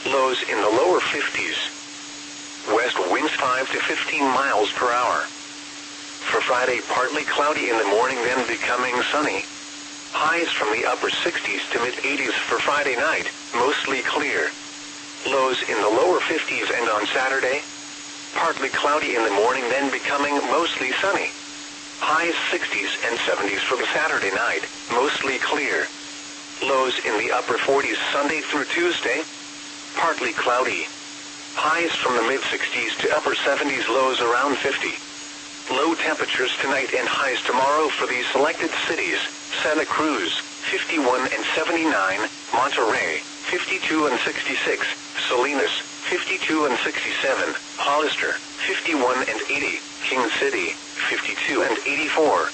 Lows in the lower 50s. West winds 5 to 15 miles per hour. For Friday, partly cloudy in the morning, then becoming sunny. Highs from the upper 60s to mid-80s for Friday night, mostly clear. Lows in the lower 50s, and on Saturday, partly cloudy in the morning, then becoming mostly sunny. Highs 60s and 70s for the Saturday night, mostly clear. Lows in the upper 40s Sunday through Tuesday, partly cloudy. Highs from the mid-60s to upper 70s, lows around 50. Low temperatures tonight and highs tomorrow for these selected cities: Santa Cruz, 51 and 79, Monterey, 52 and 66, Salinas, 52 and 67, Hollister, 51 and 80, King City, 52 and 84.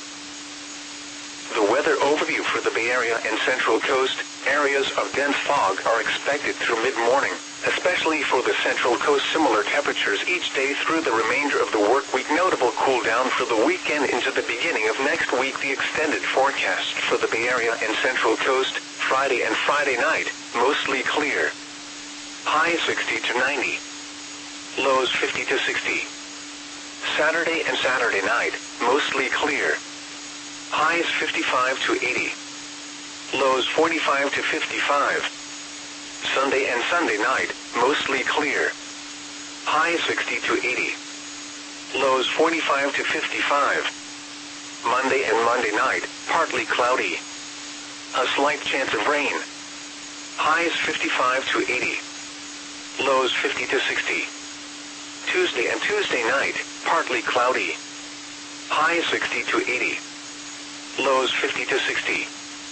The weather overview for the Bay Area and Central Coast: areas of dense fog are expected through mid-morning, especially for the Central Coast. Similar temperatures each day through the remainder of the work week. Notable cool down for the weekend into the beginning of next week. The extended forecast for the Bay Area and Central Coast: Friday and Friday night, mostly clear. Highs 60 to 90. Lows 50 to 60. Saturday and Saturday night, mostly clear. Highs 55 to 80. Lows 45 to 55. Sunday and Sunday night, mostly clear. Highs 60 to 80. Lows 45 to 55. Monday and Monday night, partly cloudy. A slight chance of rain. Highs 55 to 80. Lows 50 to 60. Tuesday and Tuesday night, partly cloudy. Highs 60 to 80. Lows 50 to 60.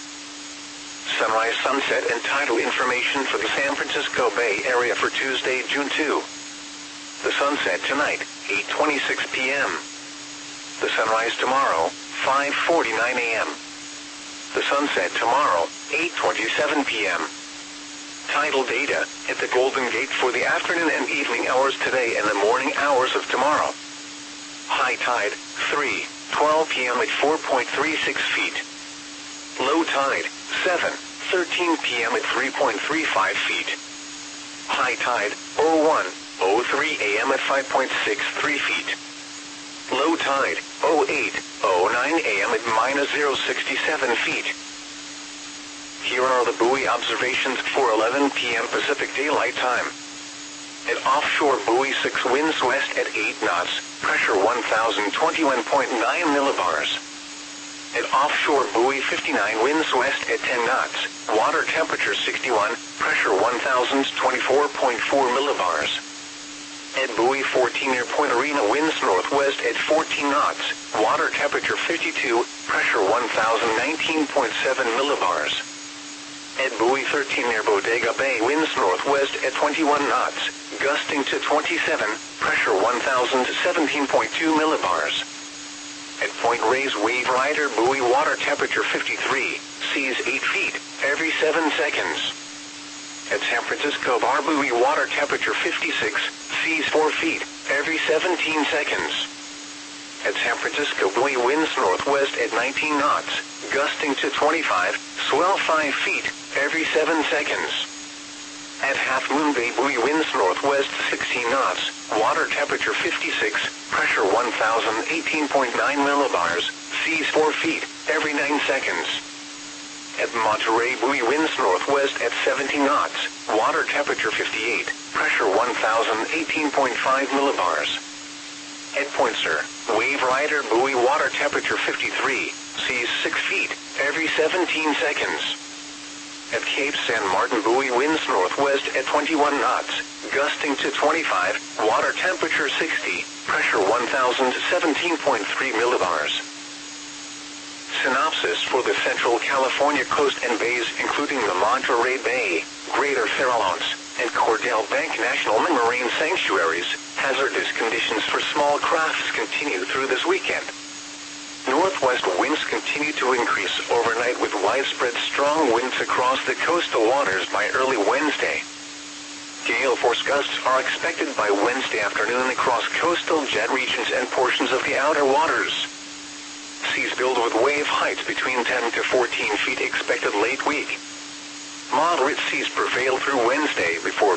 Sunrise, sunset, and tidal information for the San Francisco Bay Area for Tuesday, June 2. The sunset tonight, 8:26 p.m. The sunrise tomorrow, 5:49 a.m. The sunset tomorrow, 8:27 p.m. Tidal data at the Golden Gate for the afternoon and evening hours today and the morning hours of tomorrow. High tide, 3:12 p.m. at 4.36 feet. Low tide, 7:13 p.m. at 3.35 feet. High tide, 01:03 a.m. at 5.63 feet. Low tide, 08:09 a.m. at -0.67 feet. Here are the buoy observations for 11 p.m. Pacific Daylight Time. At offshore buoy 6, winds west at 8 knots, pressure 1,021.9 millibars. At offshore buoy 59, winds west at 10 knots, water temperature 61, pressure 1,024.4 millibars. At buoy 14 near Point Arena, winds northwest at 14 knots, water temperature 52, pressure 1,019.7 millibars. At buoy 13 near Bodega Bay, winds northwest at 21 knots, gusting to 27, pressure 1,017.2 millibars. At Point Reyes Wave Rider buoy, water temperature 53, seas 8 feet, every 7 seconds. At San Francisco Bar buoy, water temperature 56, seas 4 feet, every 17 seconds. At San Francisco buoy, winds northwest at 19 knots, gusting to 25, swell 5 feet, every 7 seconds. At Half Moon Bay buoy, winds northwest 16 knots, water temperature 56, pressure 1,018.9 millibars, seas 4 feet, every 9 seconds. At Monterey buoy, winds northwest at 17 knots, water temperature 58, pressure 1,018.5 millibars. At Point Sur Wave Rider buoy, water temperature 53, seas 6 feet, every 17 seconds. At Cape San Martin buoy, winds northwest at 21 knots, gusting to 25, water temperature 60, pressure 1,017.3 millibars. Synopsis for the Central California coast and bays, including the Monterey Bay, Greater Farallones, and Cordell Bank National Marine Sanctuaries. Hazardous conditions for small crafts continue through this weekend. Northwest winds continue to increase overnight with widespread strong winds across the coastal waters by early Wednesday. Gale force gusts are expected by Wednesday afternoon across coastal jet regions and portions of the outer waters. Seas build with wave heights between 10 to 14 feet expected late week. Moderate seas prevail through Wednesday before